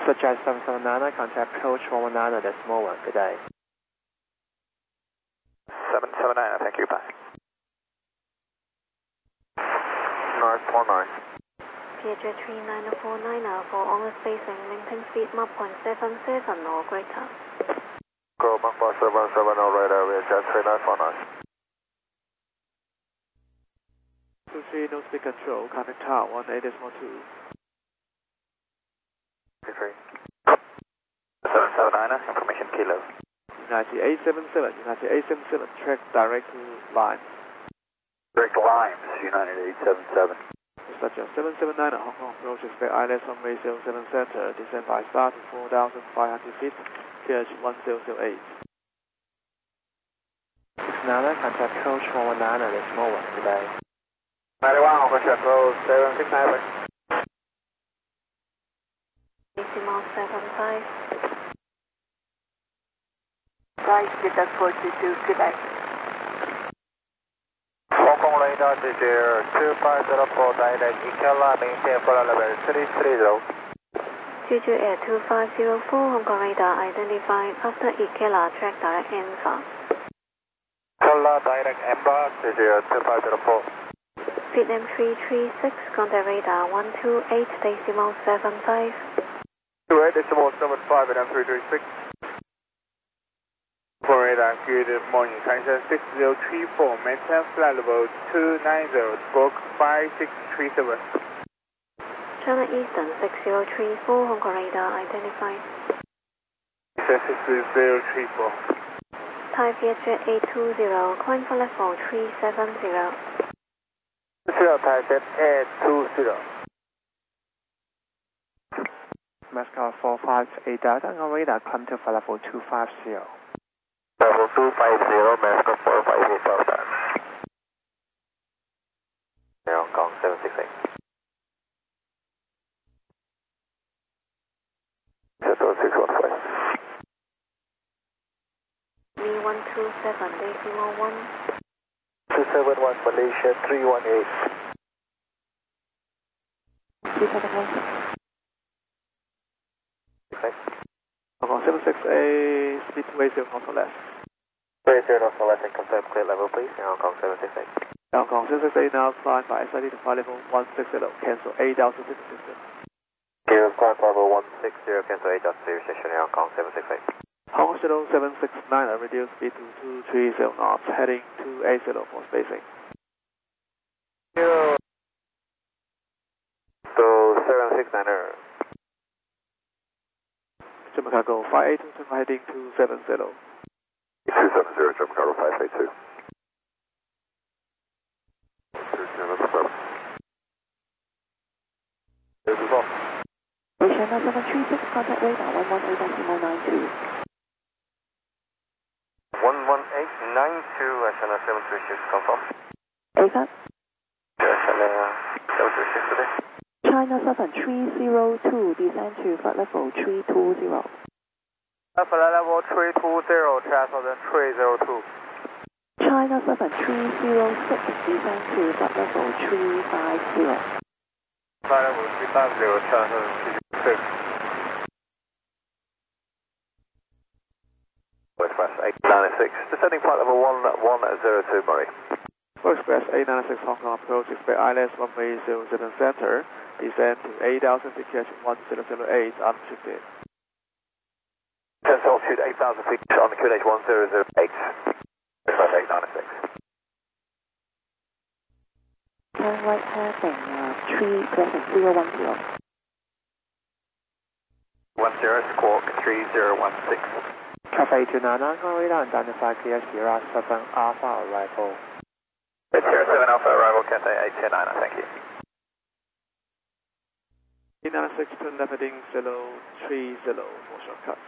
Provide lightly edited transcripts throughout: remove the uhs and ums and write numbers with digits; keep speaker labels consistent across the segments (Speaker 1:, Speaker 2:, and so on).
Speaker 1: Suggest 779, contact coach 119, the small one. Good day.
Speaker 2: 779, thank you, bye. North 49.
Speaker 3: Piaget 39490 for on spacing, maintain speed Mach 0.77 or greater.
Speaker 2: Go Mach 770 radar, we are jet 3949.
Speaker 1: 23, no speed control, contact tower 18.2.
Speaker 2: 23. 779, information kilo.
Speaker 1: United 877, United 877, track direct to line.
Speaker 2: Direct lines, United 877.
Speaker 1: Suggest 779 Hong Kong approach, expect ILS runway 07 center, descend by star to 4,500 feet, QH 1008. 69, contact coach 119, the small one. Good day.
Speaker 2: 91, Hong Kong Central 769.
Speaker 3: Decimal 75.
Speaker 4: Right, Delta 422, good day.
Speaker 2: Hong Kong radar Desire 2504 direct Ikela, maintain flight level 330.
Speaker 3: Jeju Air 2504, Hong Kong radar identified after Ikela, track direct Alpha.
Speaker 2: Ikela direct embark Desire 2504.
Speaker 3: Speed M336, contact radar 128 decimal 75.
Speaker 2: 28 decimal 75 and M336. For radar, good morning, Kansas 6034, maintain flight level 290, stroke 5637.
Speaker 3: China Eastern 6034, Hong Kong radar identified.
Speaker 2: 6034.
Speaker 3: Thai Vietjet 820, climb for level 370.
Speaker 2: Thai Jet 820.
Speaker 1: Mascot 458 Delta, on radar, climb to level 250.
Speaker 2: Level 250, Mascot 458 Delta. Hong Kong 768. Central 615.
Speaker 3: V127 decimal 1.
Speaker 2: 271 Malaysia 318.
Speaker 3: 3716.
Speaker 1: Hong Kong 768, speed 280, north left.
Speaker 2: 280 north left and confirm clear level please, Hong Kong 768.
Speaker 1: Hong Kong 768 now climb by SID to flight level 160, cancel 8,000 system.
Speaker 2: Kilo climb level 160, cancel 8.0 station, Hong Kong 768.
Speaker 1: Hong Kong Shuttle 769, reduce speed to 230 knots, heading 280 for spacing.
Speaker 2: Kilo. So 769er.
Speaker 1: Chicago 582, heading 270.
Speaker 2: 270, Chicago 582.
Speaker 4: 736, contact radar 118.92.
Speaker 2: 11892, Ashana 736, confirm.
Speaker 4: AFAT.
Speaker 2: Ashana 736 today.
Speaker 4: China 7302, descend to flight level 320.
Speaker 2: Flight level 320, transfer 302.
Speaker 4: China 7306, descend to flight level 350.
Speaker 2: Flight level 350, transfer 306. Express 896, descending flight level 1102, Murray.
Speaker 1: Express 896 Hong Kong approach, expect ILS runway 07 center, descend to 8,000 feet, catch 1008, altitude.
Speaker 2: Descend altitude 8,000 feet on the QNH 1008. Express 896.
Speaker 4: Turn right hairpin, 010.
Speaker 2: 10 squawk 3016.
Speaker 1: Cafe 829, on radar, identify clear Sierra 7 Alpha arrival.
Speaker 2: Sierra 7 Alpha arrival, Cathay 829, thank you.
Speaker 1: 896, turn left heading 030 for shortcut.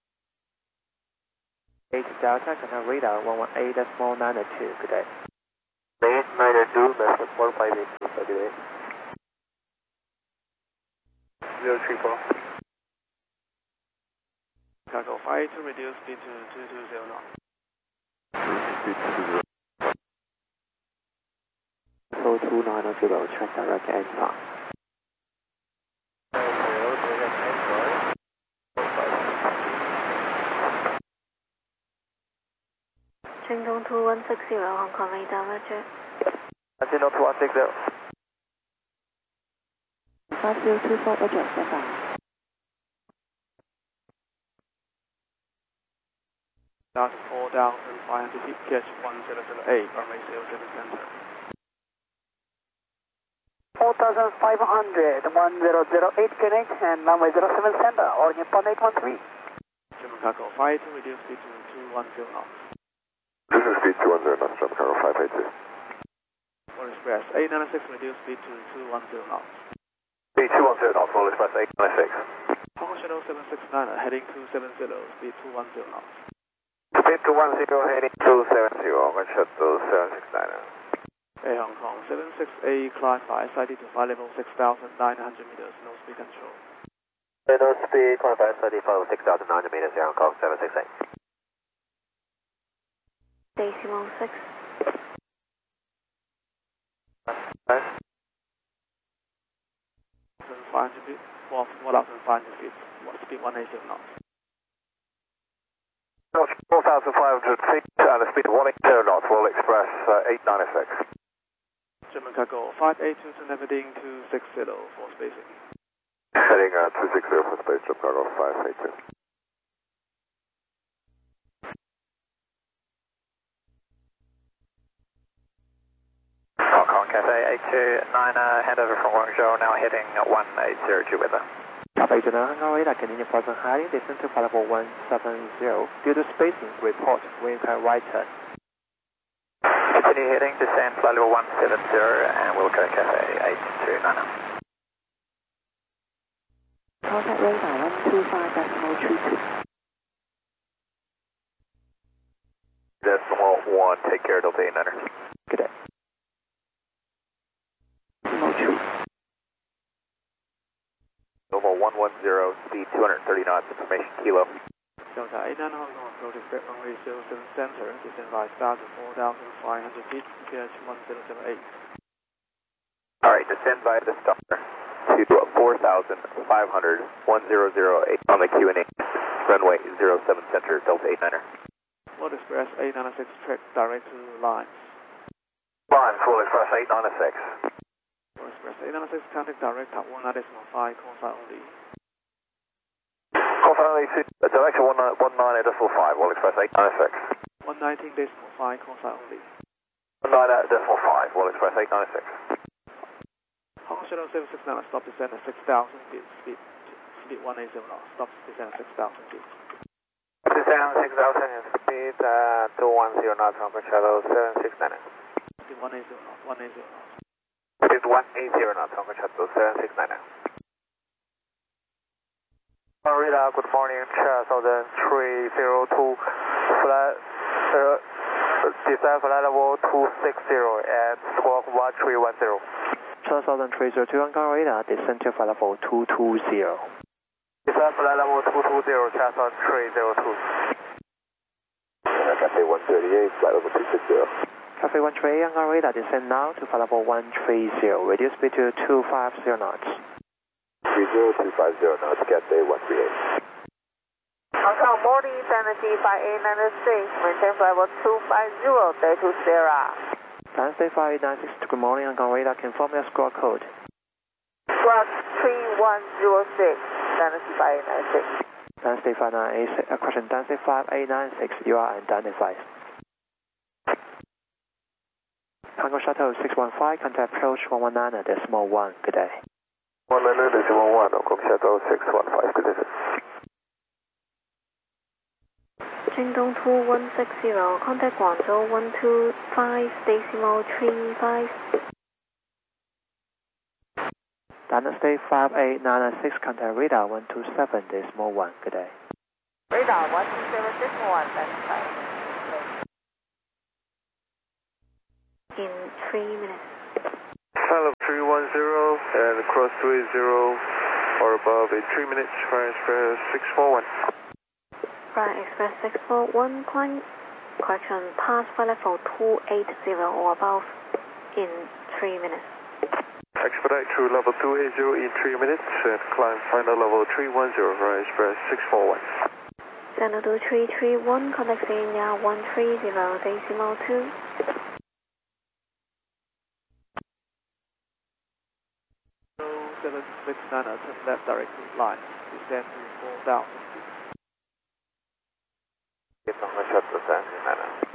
Speaker 1: 8 Delta, contact radar 118.92, good day.
Speaker 2: 892, Mascot 458, good day. 034.
Speaker 1: Chicago 5 to reduce speed to 220 knots. So 2990, track direct Alpha.
Speaker 3: Chengdong 2160, Hong Kong radar, roger.
Speaker 1: Chengdong 2160.
Speaker 4: 5024, roger, stand by.
Speaker 1: That's 4,500 feet, catch 1008, runway 07 center.
Speaker 5: 4,500, 1008 connect and runway 07 center, all Nippon 813.
Speaker 1: German cargo 52, reduce speed to 210 knots.
Speaker 6: This is speed 210 knots, German cargo 582.
Speaker 1: World Express 896, reduce speed to 210 knots.
Speaker 6: Speed 210 knots, World Express 896.
Speaker 1: Hong Kong Shadow 769, heading 270, speed 210 knots.
Speaker 6: Speed 210, heading 270, Hong Kong Shadow 769.
Speaker 1: Hey Hong Kong 76A, climb by SID to flight level 6,900 meters, no speed control.
Speaker 6: No speed, climb by SID flight level 6,900 meters, Hong Kong 768.
Speaker 3: Decimal 6.
Speaker 1: 4,500 feet, 4,500 feet, speed 180 knots.
Speaker 6: 4,500 feet and a speed of 180 knots, World Express 896.
Speaker 1: German cargo 582 to navigating 260 for spacing.
Speaker 6: Heading 260 for space, German cargo 582. Hong Kong Cafe 829, handover from Guangzhou, now heading 1802 weather.
Speaker 7: Cafe 829, Hong Kong radar, continue present heading, descend to flight level 170. Due to spacing, report wind current right turn.
Speaker 6: Continue heading, descend flight level 170 and we'll go Cafe 829.
Speaker 4: Contact radar 125.32.
Speaker 6: Decimal 1, take care, Delta 89er.
Speaker 7: Good day.
Speaker 4: Decimal 2.
Speaker 6: Normal 110, speed 230 knots, information kilo.
Speaker 1: Delta 89 Hong Kong, approach expect runway 07 center, descend by star to 4,500 feet, catch 1078.
Speaker 6: Alright, descend by the star to 4,500, 1008 on the Q&A, runway 07 center, Delta 89er.
Speaker 1: World Express 896, track direct to lines.
Speaker 6: Lines, World Express 896.
Speaker 1: World Express 896, contact direct at 19.5, call sign only.
Speaker 6: Call sign only, direction 19.5, World Express 896.
Speaker 1: 119.5, call sign only.
Speaker 6: 19.5, World Express 896.
Speaker 1: Hong Kong Shadow 769, stop descend at 6,000 feet, speed 180 knots, stop descend at 6,000 feet.
Speaker 6: Descend 6,000 and speed 210 knots, Hong Kong Shadow 769.
Speaker 1: Speed 180 knots, 180 knots.
Speaker 6: Speed 180 knots, Hong Kong Shadow 769. Radar, good morning, Charles Southern 302, flight, descend flight level 260 and squawk 1310.
Speaker 7: Charles Southern 302, Hong Kong radar, descend to flight level 220.
Speaker 6: Descend flight level 220, Charles Southern 302. Cafe 138, flight level 260.
Speaker 7: Cafe 138, Hong Kong radar, descend now to flight level 130, reduce speed to 250 knots.
Speaker 6: 30250 knots, Cathay 138.
Speaker 5: Hong Kong morning, Tennessee 5896, maintain flight level 250, day to Sierra.
Speaker 7: Dynasty 5896, good morning, Hong Kong radar, confirm your squawk code.
Speaker 5: Squawk 3106, Dynasty 5896.
Speaker 7: Dynasty 5986, question Dynasty 5896, you are unidentified. Hong Kong Shuttle 615, contact approach 119.1, good day.
Speaker 6: 119.1, Hong Kong Shuttle 615, good day.
Speaker 3: Chengdong 2160, contact Guangzhou 125.35.
Speaker 7: Dynasty 5896, contact radar 127.1, good day.
Speaker 5: Radar 127.1, satisfied.
Speaker 3: In 3 minutes.
Speaker 6: Pilot 310 and cross 30 or above in 3 minutes, Flight Express 641.
Speaker 3: Flight Express 641, correction, pass flight level 280 or above in 3 minutes.
Speaker 6: Expedite through level 280 in 3 minutes and climb final level 310, Flight Express 641.
Speaker 3: Channel 331, contact Senior 130.2.
Speaker 1: 769, turn left directly line, descend to 4,000 feet.
Speaker 6: It's on the shuttle 769.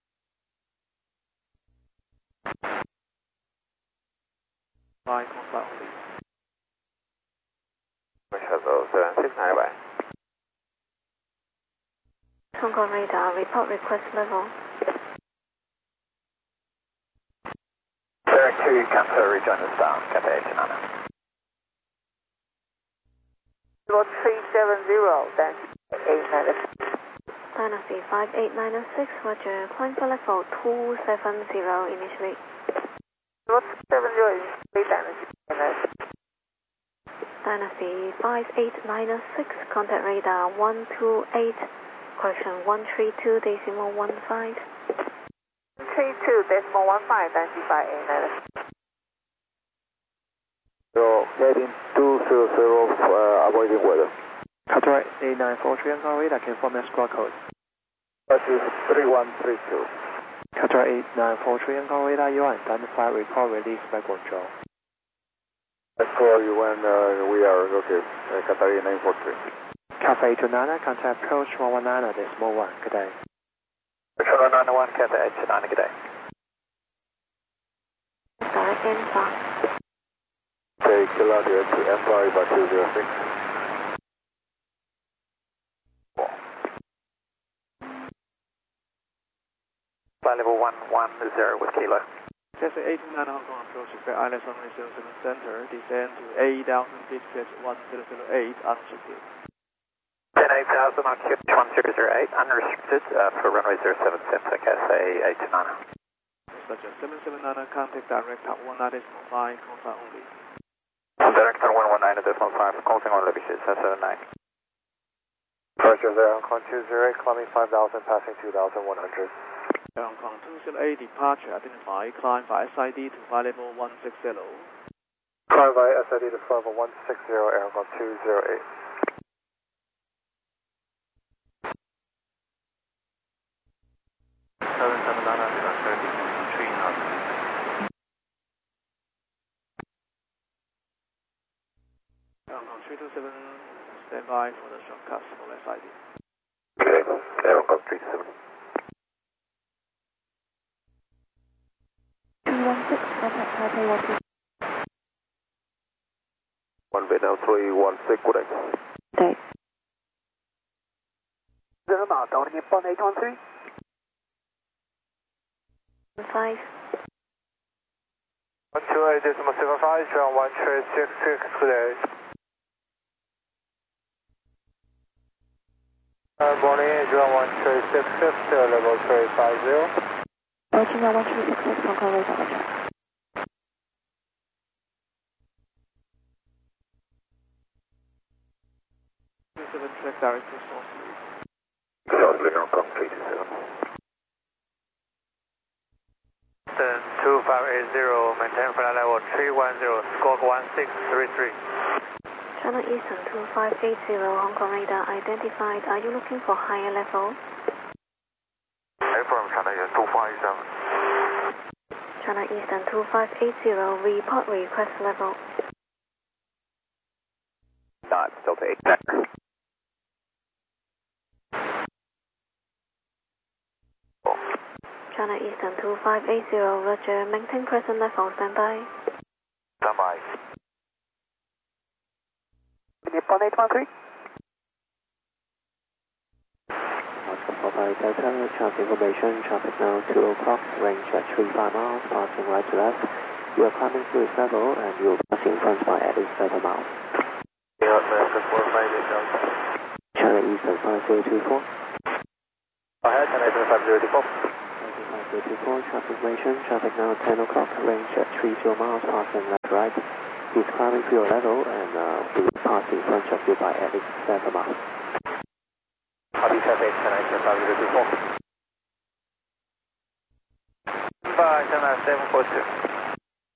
Speaker 1: Line constant only.
Speaker 6: Shuttle 769, bye.
Speaker 3: Hong Kong radar, report request level.
Speaker 6: Direct to Kappa, rejoin us down, Kappa 890.
Speaker 5: Level 370, then 896.
Speaker 3: Dynasty 5896, roger, climb for level 270 initially.
Speaker 5: Level 270 is 3 Dynasty.
Speaker 3: Dynasty 5896, contact radar 128, correction 132.15.
Speaker 5: 32.15, Dynasty 5896.
Speaker 6: So, heading 200, avoiding weather.
Speaker 7: Qatar 8943 Hong Kong radar, confirm your squawk code.
Speaker 6: That is 3132.
Speaker 7: Qatar 8943 Hong Kong radar, you are identified, report release by Guangzhou.
Speaker 6: I'll call you when we are okay. Qatar 8943.
Speaker 7: Cafe 829, contact approach 119.1, good day.
Speaker 6: Control 991, Qatar 829, good day.
Speaker 3: Direct info.
Speaker 6: Take Claudia to Empire by 206. Flight level 110 with Kilo.
Speaker 1: Cessna 829 Hong Kong approach by ILS runway 07 center, descend to 8,000 feet, pitch 1008, unrestricted.
Speaker 6: 10,000 on QH 1008, unrestricted for runway 07 center, Cathay 829.
Speaker 1: Dispatcher 779, contact direct at 190.5, constant only.
Speaker 6: Direct on 119.5, closing on Levishes, 79. Departure there, Hong Kong 208, climbing 5,000, passing 2,100.
Speaker 1: Hong Kong 208, departure identify, climb by SID to flight level 160.
Speaker 6: Climb by SID to flight level 160, Air Hong Kong 208.
Speaker 1: Hong Kong 327, stand by for the shortcut for SID.
Speaker 6: Okay, Air Hong Kong 327.
Speaker 4: 216, contact Taipei 1.
Speaker 6: 1 bit now 316, good day.
Speaker 4: Day.
Speaker 5: 0 mile, don't Nippon 813.
Speaker 3: 5.
Speaker 2: 128.75, ground 1366, good day. Morning, ground 1366, level 350.
Speaker 4: Virginia 1366, Hong Kong radar, roger.
Speaker 1: 27 track direct to source lead.
Speaker 6: Southly Hong Kong 327.
Speaker 2: 2580, maintain flight level 310, squawk 1633.
Speaker 3: Channel Eastern 2580, Hong Kong radar identified. Are you looking for higher level?
Speaker 6: From China Eastern 2587.
Speaker 3: Channel Eastern 2580, report request level.
Speaker 6: Not still to 8 center.
Speaker 3: Channel Eastern 2580, roger, maintain present level, standby.
Speaker 6: Standby.
Speaker 5: Nippon 813.
Speaker 7: Oscar 45 Delta, traffic information, traffic now 2 o'clock, range at 35 miles, passing right to left. You are climbing through its level and you will pass in front by at least 7 miles.
Speaker 6: Yeah, American 458 Delta.
Speaker 7: Channel Eastern 5024.
Speaker 6: Ahead, China Eastern 5024.
Speaker 7: 5024, traffic information, traffic now 10 o'clock, range at 30 miles, passing left right. He's climbing through your level and he will pass in front of you by at least 7 miles.
Speaker 6: Copy, traffic, China Eastern 5024. Bye, China 742.